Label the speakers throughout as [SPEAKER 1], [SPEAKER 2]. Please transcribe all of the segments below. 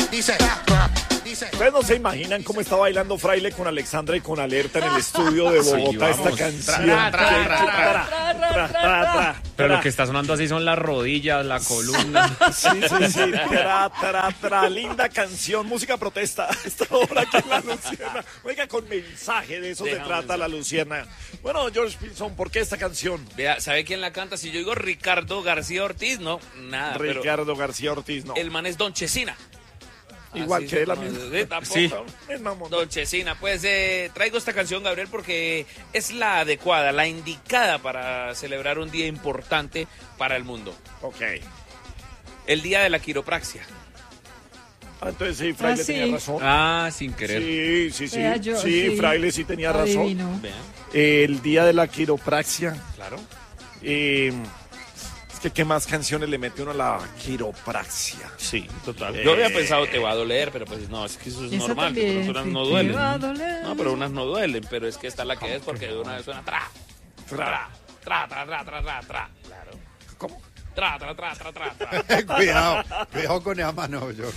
[SPEAKER 1] Ustedes no se imaginan cómo está bailando Fraile con Alexandra y con Alerta en el estudio de Bogotá esta canción.
[SPEAKER 2] Pero lo que está sonando así son las rodillas, la columna.
[SPEAKER 1] Sí. Linda canción, música protesta. Esta hora aquí en La Luciana. Oiga, con mensaje, de eso se trata La Luciana. Bueno, George Pilson, ¿por qué esta canción?
[SPEAKER 3] Vea, ¿sabe quién la canta? Si yo digo Ricardo García Ortiz, no, nada.
[SPEAKER 1] Ricardo García Ortiz, no.
[SPEAKER 3] El man es Don Chesina.
[SPEAKER 1] Igual
[SPEAKER 3] Así
[SPEAKER 1] que él,
[SPEAKER 3] sí.
[SPEAKER 1] Es mamón.
[SPEAKER 3] Don Chesina, pues traigo esta canción, Gabriel, porque es la adecuada, la indicada para celebrar un día importante para el mundo.
[SPEAKER 1] Ok.
[SPEAKER 3] El día de la quiropraxia.
[SPEAKER 1] Entonces sí, Fraile tenía razón.
[SPEAKER 2] Sin querer.
[SPEAKER 1] Sí.
[SPEAKER 4] Yo,
[SPEAKER 1] sí, Fraile sí tenía razón.
[SPEAKER 3] Vean.
[SPEAKER 1] El día de la quiropraxia.
[SPEAKER 3] Claro.
[SPEAKER 1] Es que qué más canciones le mete uno a la quiropraxia.
[SPEAKER 3] Sí, total. Yo había pensado te va a doler, pero pues no, es que eso es normal, que unas no duelen. No, pero unas no duelen, pero es que esta es la que es porque de una vez suena tra. Claro.
[SPEAKER 1] ¿Cómo?
[SPEAKER 3] Tra.
[SPEAKER 5] Cuidado con esa mano, yo.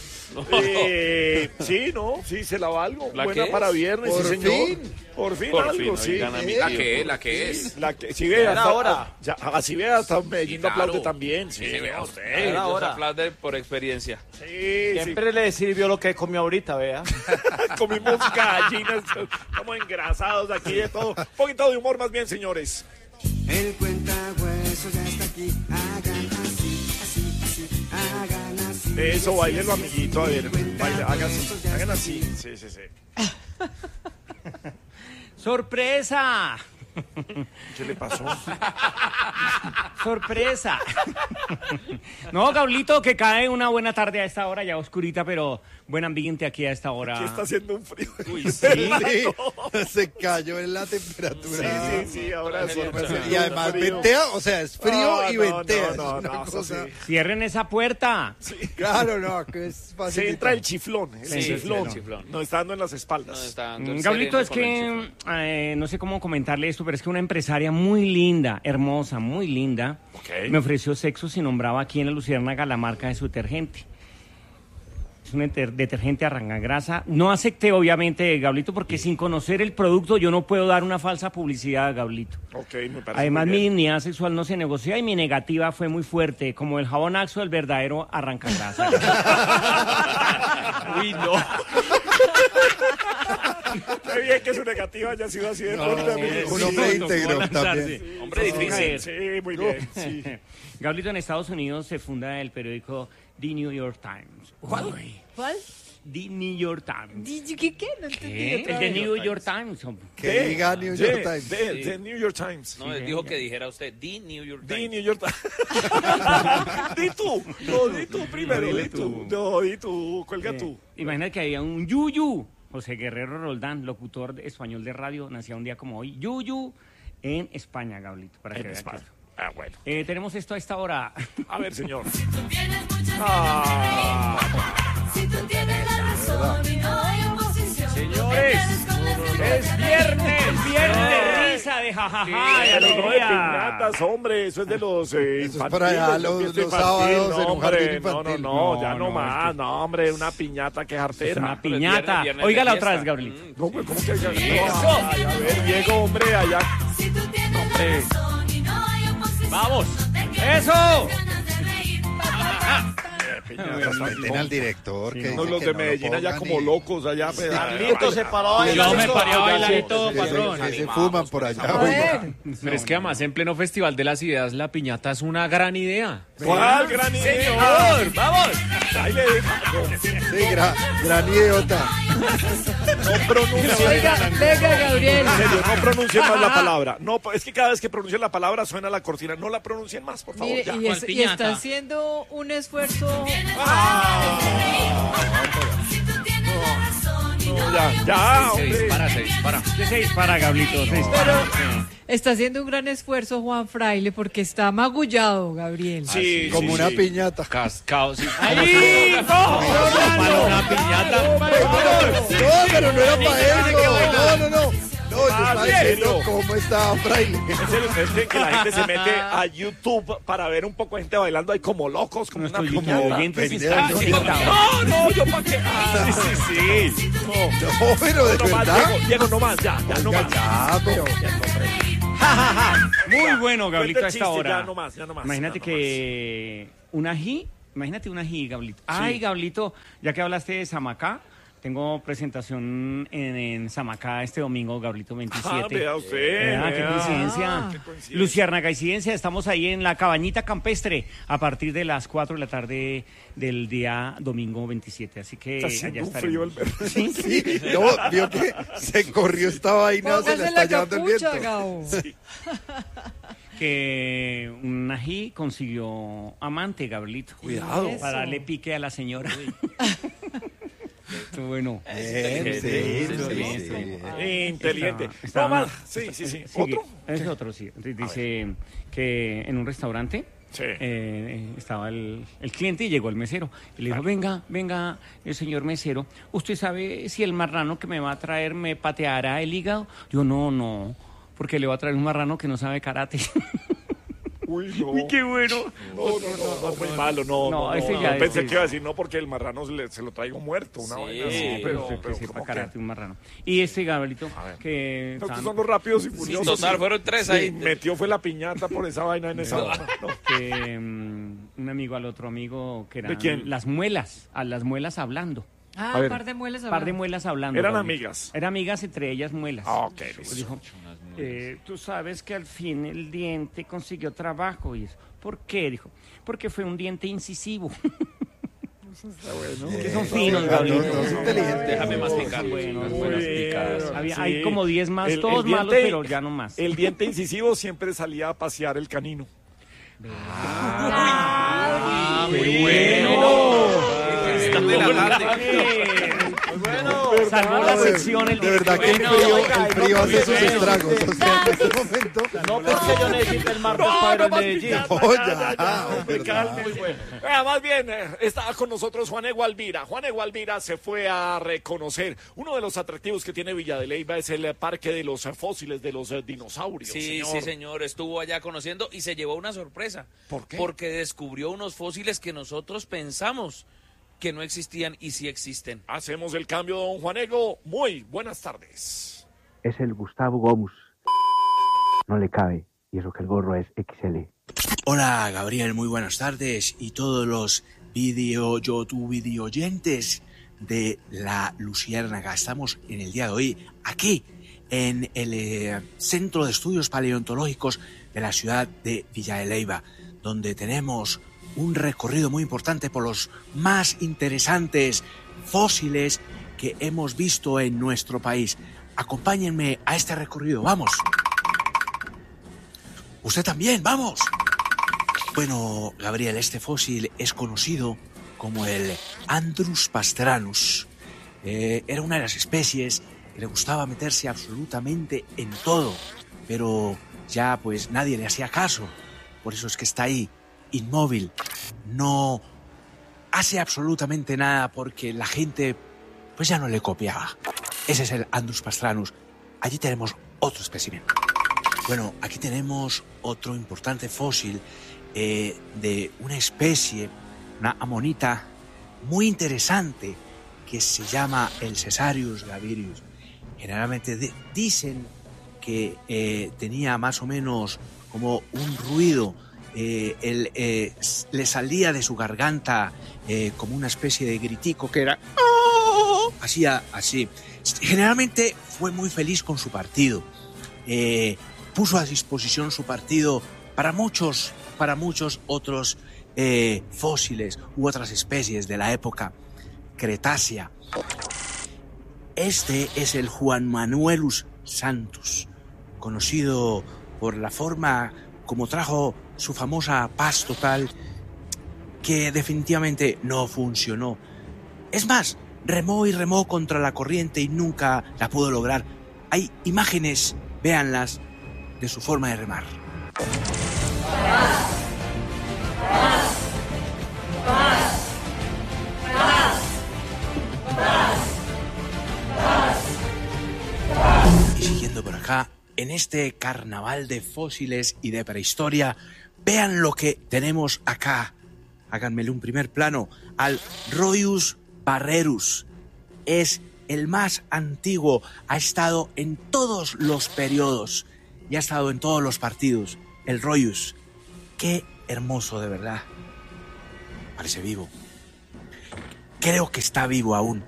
[SPEAKER 1] Sí, se la valgo.
[SPEAKER 3] ¿La
[SPEAKER 1] Buena
[SPEAKER 3] qué
[SPEAKER 1] para
[SPEAKER 3] es?
[SPEAKER 1] viernes,
[SPEAKER 5] Por
[SPEAKER 1] sí, señor.
[SPEAKER 5] fin.
[SPEAKER 1] Por fin
[SPEAKER 3] Por
[SPEAKER 1] algo,
[SPEAKER 3] fin,
[SPEAKER 1] sí.
[SPEAKER 3] oigan a mí,
[SPEAKER 2] ¿La que es?
[SPEAKER 1] Si ve,
[SPEAKER 6] Era hora.
[SPEAKER 1] así ve, hasta Medellín
[SPEAKER 3] Claro.
[SPEAKER 1] aplaude también. Sí, vea usted.
[SPEAKER 6] Era
[SPEAKER 3] Ellos
[SPEAKER 6] hora.
[SPEAKER 3] aplauden por experiencia.
[SPEAKER 1] Sí.
[SPEAKER 6] Siempre le sirvió lo que comió ahorita, vea.
[SPEAKER 1] Comimos gallinas, estamos engrasados aquí de todo. Un poquito de humor más bien, señores.
[SPEAKER 7] El cuentahuesos ya está aquí. Hagan así, hagan así.
[SPEAKER 1] Eso, bailenlo, amiguito. A ver, hagan así. Sí.
[SPEAKER 8] ¡Sorpresa!
[SPEAKER 1] ¿Qué le pasó?
[SPEAKER 8] ¡Sorpresa! No, Gaulito, que cae una buena tarde a esta hora, ya oscurita, pero buen ambiente aquí a esta hora.
[SPEAKER 1] Aquí está haciendo un frío.
[SPEAKER 8] Uy,
[SPEAKER 5] Sí, se cayó en la temperatura.
[SPEAKER 1] Sí, ahora sí.
[SPEAKER 5] Y además ventea, o sea, es frío y ventea.
[SPEAKER 1] No,
[SPEAKER 5] es una cosa.
[SPEAKER 1] sí.
[SPEAKER 8] Cierren esa puerta.
[SPEAKER 5] Claro, no, que es fácil.
[SPEAKER 1] Se entra el chiflón.
[SPEAKER 3] Sí,
[SPEAKER 1] chiflón.
[SPEAKER 3] el chiflón.
[SPEAKER 1] Nos está dando en las espaldas.
[SPEAKER 3] No, está dando el
[SPEAKER 8] Gaulito,
[SPEAKER 3] sereno
[SPEAKER 8] es
[SPEAKER 3] con el
[SPEAKER 8] que
[SPEAKER 3] chiflón.
[SPEAKER 8] no sé cómo comentarle esto, pero es que una empresaria muy linda, hermosa, muy linda, me ofreció sexo si nombraba aquí en la Luciérnaga la marca de su detergente. Es un detergente arrancagrasa. No acepté, obviamente, Gaulito, porque sin conocer el producto yo no puedo dar una falsa publicidad, Gaulito.
[SPEAKER 1] Ok, me parece
[SPEAKER 8] Además,
[SPEAKER 1] muy
[SPEAKER 8] mi
[SPEAKER 1] bien.
[SPEAKER 8] dignidad sexual no se negocia y mi negativa fue muy fuerte, como el jabón Axo, el verdadero arrancagrasa.
[SPEAKER 2] Uy, no.
[SPEAKER 1] Qué bien que su negativa haya sido así de fuerte. amigo.
[SPEAKER 5] Un hombre íntegro también.
[SPEAKER 3] Hombre difícil.
[SPEAKER 1] Sí, muy bien. Sí.
[SPEAKER 8] Gaulito, en Estados Unidos se funda el periódico The New York Times.
[SPEAKER 4] ¿Cuál?
[SPEAKER 8] The New York Times.
[SPEAKER 4] ¿Qué? No entendí otra
[SPEAKER 8] El The
[SPEAKER 4] vez.
[SPEAKER 8] New York Times, hombre.
[SPEAKER 5] Que diga New York Times.
[SPEAKER 1] The New York Times.
[SPEAKER 3] No, él dijo que dijera usted, The New York
[SPEAKER 1] The
[SPEAKER 3] Times.
[SPEAKER 1] New York Times. Di tú. No, di tú primero. Di tú. No, di tú. Cuelga tú.
[SPEAKER 8] Imagina que había un Yuyu, José Guerrero Roldán, locutor español de radio, nacía un día como hoy. Yuyu en España, Gaulito, para que
[SPEAKER 1] En
[SPEAKER 8] vea
[SPEAKER 1] España.
[SPEAKER 8] que-
[SPEAKER 1] Bueno.
[SPEAKER 8] tenemos esto a esta hora.
[SPEAKER 1] A ver, señor.
[SPEAKER 9] Si tú tienes la razón y no hay oposición.
[SPEAKER 8] Señores, es viernes de risa, de jajaja, de
[SPEAKER 1] No, de
[SPEAKER 8] alegría.
[SPEAKER 1] piñatas, hombre, eso es de los
[SPEAKER 5] es para allá los sábados en un jardín infantil.
[SPEAKER 1] No, ya no
[SPEAKER 8] No,
[SPEAKER 1] más, no, hombre, una piñata que es
[SPEAKER 8] Es
[SPEAKER 1] artera.
[SPEAKER 8] una piñata.
[SPEAKER 3] viernes de
[SPEAKER 8] Óigala otra
[SPEAKER 3] fiesta.
[SPEAKER 8] vez, Gabrielito.
[SPEAKER 1] No, pues, ¿cómo que Ay, a ver, Diego, hombre, allá.
[SPEAKER 9] Si tú tienes la razón y no hay oposición.
[SPEAKER 8] ¡Vamos!
[SPEAKER 9] No te quedes
[SPEAKER 8] ¡Eso!
[SPEAKER 9] con ganas de reír.
[SPEAKER 5] Meten al director. Que
[SPEAKER 1] No,
[SPEAKER 5] dice
[SPEAKER 1] los
[SPEAKER 5] que
[SPEAKER 1] de
[SPEAKER 5] no
[SPEAKER 1] Medellín
[SPEAKER 5] lo
[SPEAKER 1] allá
[SPEAKER 5] pongan
[SPEAKER 1] como
[SPEAKER 5] y-
[SPEAKER 1] locos, allá.
[SPEAKER 6] Carlito se paró a
[SPEAKER 2] Yo me
[SPEAKER 6] bailar.
[SPEAKER 2] paré a bailar y
[SPEAKER 5] Que
[SPEAKER 2] todo,
[SPEAKER 5] se-
[SPEAKER 2] patrón.
[SPEAKER 5] que se fuman por allá.
[SPEAKER 4] A ver.
[SPEAKER 2] Pero es que además en pleno Festival de las Ideas la piñata es una gran idea.
[SPEAKER 1] ¿Cuál gran idea? ¡Vamos! Ahí le digo.
[SPEAKER 5] Sí, gran idiota.
[SPEAKER 1] No pronuncien.
[SPEAKER 4] Venga, Gabriel.
[SPEAKER 1] En serio, no pronuncien más la palabra. No, es que cada vez que pronuncien la palabra suena la cortina. No la pronuncien más, por favor.
[SPEAKER 4] Mire,
[SPEAKER 1] Ya.
[SPEAKER 4] y está haciendo un esfuerzo.
[SPEAKER 9] Si tú tienes la razón y no hay
[SPEAKER 1] Ya,
[SPEAKER 2] Se
[SPEAKER 1] hombre.
[SPEAKER 2] dispara.
[SPEAKER 8] ¿Qué se dispara, Gablito? Se dispara.
[SPEAKER 4] Está haciendo un gran esfuerzo Juan Fraile porque está magullado, Gabriel.
[SPEAKER 1] Sí,
[SPEAKER 5] Como
[SPEAKER 1] sí,
[SPEAKER 5] una
[SPEAKER 1] sí.
[SPEAKER 5] piñata.
[SPEAKER 2] Cascado, sí.
[SPEAKER 8] ¡Ahí!
[SPEAKER 2] Para una piñata.
[SPEAKER 5] No, pero no era para eso. No. No, yo estaba
[SPEAKER 1] ¿en
[SPEAKER 5] diciendo
[SPEAKER 1] serio?
[SPEAKER 5] cómo estaba Fraile.
[SPEAKER 1] En serio, ustedes creen que la gente se mete a YouTube para ver un poco de gente bailando ahí como locos, como una
[SPEAKER 8] Nuestros
[SPEAKER 1] piñata.
[SPEAKER 8] oyentes
[SPEAKER 5] Pendejo,
[SPEAKER 8] están
[SPEAKER 5] no.
[SPEAKER 8] excitados.
[SPEAKER 1] No, yo para qué. Sí.
[SPEAKER 5] No, pero de
[SPEAKER 1] No más,
[SPEAKER 5] verdad.
[SPEAKER 1] Diego, no más, ya, no más.
[SPEAKER 5] Ya, pero...
[SPEAKER 8] Muy bueno, Gablito,
[SPEAKER 1] Cuenta
[SPEAKER 8] a
[SPEAKER 1] el
[SPEAKER 8] esta
[SPEAKER 1] chiste,
[SPEAKER 8] hora.
[SPEAKER 1] ya no más.
[SPEAKER 8] Imagínate
[SPEAKER 1] ya no
[SPEAKER 8] que un ají, Gablito. Ay, Gablito, ya que hablaste de Samacá, tengo presentación en Samacá este domingo, Gablito 27.
[SPEAKER 1] Vea usted.
[SPEAKER 8] Qué coincidencia.
[SPEAKER 1] Qué coincidencia.
[SPEAKER 8] Luciérnaga, coincidencia, estamos ahí en la Cabañita Campestre a partir de las 4 de la tarde del día domingo 27. Así que
[SPEAKER 1] Está haciendo
[SPEAKER 8] allá
[SPEAKER 1] un frío
[SPEAKER 8] estaremos.
[SPEAKER 1] el
[SPEAKER 8] Sí.
[SPEAKER 5] Sí, no, vio que se corrió esta vaina, se le
[SPEAKER 4] Póngase
[SPEAKER 5] está
[SPEAKER 4] la
[SPEAKER 5] llevando el
[SPEAKER 4] capucha,
[SPEAKER 5] viento.
[SPEAKER 4] Gabo.
[SPEAKER 8] Que un ají consiguió amante, Gablito.
[SPEAKER 1] Cuidado.
[SPEAKER 4] Eso.
[SPEAKER 8] Para darle pique a la señora. Bueno.
[SPEAKER 1] Inteligente.
[SPEAKER 8] Está-
[SPEAKER 1] No más. Sí.
[SPEAKER 8] Sigue.
[SPEAKER 1] ¿Otro?
[SPEAKER 8] Es otro, sí. Dice que en un restaurante
[SPEAKER 1] Sí.
[SPEAKER 8] estaba el cliente y llegó el mesero. Y le dijo, venga, el señor mesero, ¿usted sabe si el marrano que me va a traer me pateará el hígado? Yo, no, porque le va a traer un marrano que no sabe karate.
[SPEAKER 1] Uy, no.
[SPEAKER 8] Uy, qué bueno.
[SPEAKER 1] No, muy malo, no.
[SPEAKER 8] ese ya
[SPEAKER 1] Pensé
[SPEAKER 8] es-
[SPEAKER 1] que iba a decir no porque el marrano se lo traigo muerto, una vaina así,
[SPEAKER 8] Pero
[SPEAKER 1] pero
[SPEAKER 8] que sepa
[SPEAKER 1] ¿cómo
[SPEAKER 8] karate,
[SPEAKER 1] que?
[SPEAKER 8] un marrano. Y este Gablito,
[SPEAKER 1] A ver.
[SPEAKER 8] que...
[SPEAKER 1] No, estos son los rápidos y furiosos.
[SPEAKER 3] total, fueron tres ahí.
[SPEAKER 1] Metió fue la piñata por esa vaina en esa vaina. No.
[SPEAKER 8] que un amigo al otro amigo que eran
[SPEAKER 1] ¿De quién?
[SPEAKER 8] las muelas hablando.
[SPEAKER 4] Ah,
[SPEAKER 1] A ver.
[SPEAKER 4] par de muelas.
[SPEAKER 8] Par de muelas hablando.
[SPEAKER 1] Eran
[SPEAKER 8] Gabriel.
[SPEAKER 1] amigas.
[SPEAKER 8] Eran amigas, entre ellas muelas.
[SPEAKER 1] Ah, ok,
[SPEAKER 8] Pues
[SPEAKER 1] listo.
[SPEAKER 8] dijo, tú sabes que al fin el diente consiguió trabajo. Y eso, ¿por qué? Dijo, porque fue un diente incisivo. Que son finos, Gabriel.
[SPEAKER 5] No, es inteligente.
[SPEAKER 3] Déjame masticar.
[SPEAKER 8] Bueno,
[SPEAKER 3] unas
[SPEAKER 8] muy
[SPEAKER 3] buenas
[SPEAKER 1] bien.
[SPEAKER 3] picadas.
[SPEAKER 8] Hay como 10 más,
[SPEAKER 1] El
[SPEAKER 8] todos
[SPEAKER 1] diente-
[SPEAKER 8] malos, pero ya no más.
[SPEAKER 1] El diente incisivo siempre salía a pasear el canino.
[SPEAKER 8] ¡Muy bueno!
[SPEAKER 3] Están de la tarde.
[SPEAKER 8] Salvó la sección el
[SPEAKER 5] De verdad que el frío hace sus estragos. O sea, en este momento...
[SPEAKER 6] No, pues que yo necesito el martes para ir al Medellín.
[SPEAKER 5] No, ya,
[SPEAKER 1] hombre,
[SPEAKER 5] ¿verdad?
[SPEAKER 1] cálmese. Más bien, está con nosotros Juan Egualvira. Juan Egualvira se fue a reconocer. Uno de los atractivos que tiene Villa de Leyva es el parque de los fósiles de los dinosaurios.
[SPEAKER 3] Sí, señor, estuvo allá conociendo y se llevó una sorpresa.
[SPEAKER 1] ¿Por qué?
[SPEAKER 3] Porque descubrió unos fósiles que nosotros pensamos que no existían y sí existen.
[SPEAKER 1] Hacemos el cambio, don Juan Ego. Muy buenas tardes.
[SPEAKER 10] Es el Gustavo Gomus. No le cabe, y eso que el gorro es XL.
[SPEAKER 11] Hola Gabriel, muy buenas tardes y todos los YouTube oyentes de La Luciérnaga. Estamos en el día de hoy aquí en el Centro de Estudios Paleontológicos de la ciudad de Villa de Leyva, donde tenemos un recorrido muy importante por los más interesantes fósiles que hemos visto en nuestro país. Acompáñenme a este recorrido, vamos. Usted también, vamos. Bueno, Gabriel, este fósil es conocido como el Andrus pastranus. Era una de las especies que le gustaba meterse absolutamente en todo, pero ya pues nadie le hacía caso. Por eso es que está ahí, inmóvil. No hace absolutamente nada porque la gente pues ya no le copiaba. Ese es el Andrus pastranus. Allí tenemos otro espécimen. Bueno, aquí tenemos otro importante fósil de una especie, una amonita muy interesante que se llama el Cesarius gavirius. Generalmente dicen que tenía más o menos como un ruido, le salía de su garganta como una especie de gritico que era... Hacía así. Generalmente fue muy feliz con su partido. Puso a disposición su partido para muchos otros fósiles u otras especies de la época Cretácea. Este es el Juan Manuelus santus, conocido por la forma como trajo su famosa paz total, que definitivamente no funcionó. Es más, remó y remó contra la corriente y nunca la pudo lograr. Hay imágenes, véanlas, de su forma de remar. Y siguiendo por acá, en este carnaval de fósiles y de prehistoria, vean lo que tenemos acá. Háganmele un primer plano al Roius barrerus. es el más antiguo, ha estado en todos los periodos y ha estado en todos los partidos. El Royus, qué hermoso de verdad. Parece vivo. Creo que está vivo aún.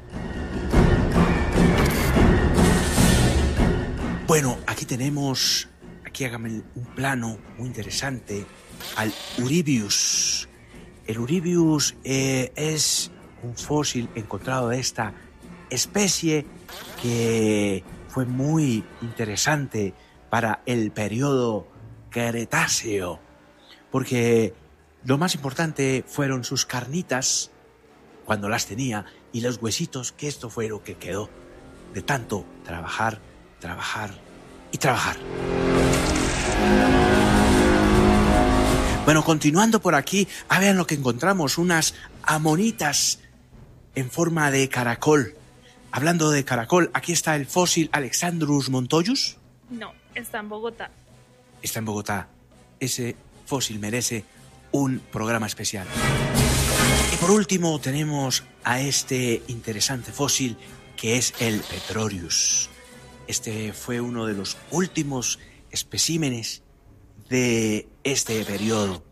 [SPEAKER 11] Bueno, aquí tenemos, aquí hágame un plano muy interesante, al Uribius. El Uribius es un fósil encontrado de esta especie que fue muy interesante para el periodo Cretáceo, porque lo más importante fueron sus carnitas, cuando las tenía, y los huesitos, que esto fue lo que quedó de tanto trabajar y trabajar. Bueno, continuando por aquí, vean lo que encontramos, unas amonitas en forma de caracol. Hablando de caracol, aquí está el fósil Alexandrus montoyus.
[SPEAKER 12] No, está en Bogotá.
[SPEAKER 11] Está en Bogotá. Ese fósil merece un programa especial. Y por último tenemos a este interesante fósil que es el Petrorius. Este fue uno de los últimos especímenes de este periodo.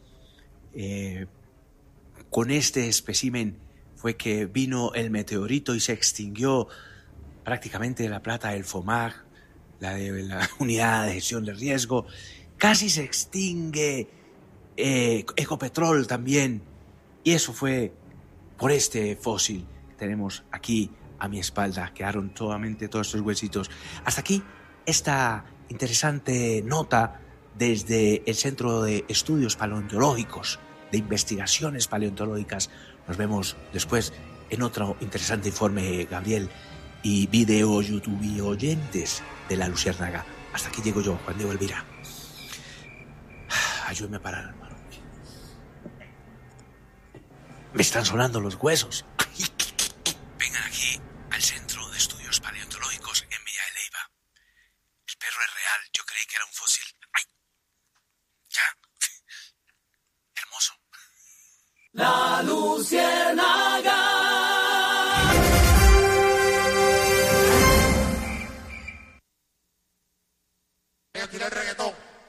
[SPEAKER 11] Con este espécimen fue que vino el meteorito y se extinguió prácticamente la plata del FOMAG, la de la unidad de gestión de riesgo. Casi se extingue Ecopetrol también. Y eso fue por este fósil que tenemos aquí a mi espalda. Quedaron solamente todos estos huesitos. Hasta aquí esta interesante nota desde el Centro de Estudios Paleontológicos, de Investigaciones Paleontológicas. Nos vemos después en otro interesante informe, Gabriel, y video YouTube oyentes de La Luciérnaga. Hasta aquí llego yo, Juan Diego Elvira. Ayúdeme a parar, hermano. Me están sonando los huesos.